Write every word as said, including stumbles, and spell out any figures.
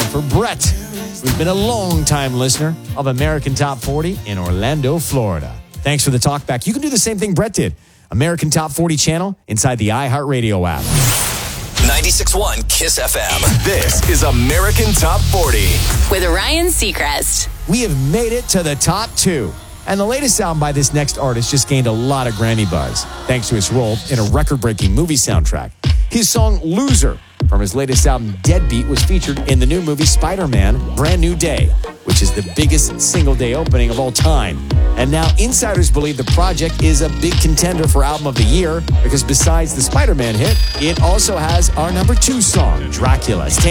for Brett, who's been a long-time listener of American Top forty in Orlando, Florida. Thanks for the talk back. You can do the same thing Brett did. American Top forty channel inside the iHeartRadio app. ninety-six point one Kiss F M. This is American Top forty. With Ryan Seacrest. We have made it to the top two. And the latest album by this next artist just gained a lot of Grammy buzz, thanks to its role in a record-breaking movie soundtrack. His song Loser from his latest album Deadbeat was featured in the new movie Spider-Man Brand New Day, which is the biggest single-day opening of all time. And now insiders believe the project is a big contender for Album of the Year because besides the Spider-Man hit, it also has our number two song, Dracula.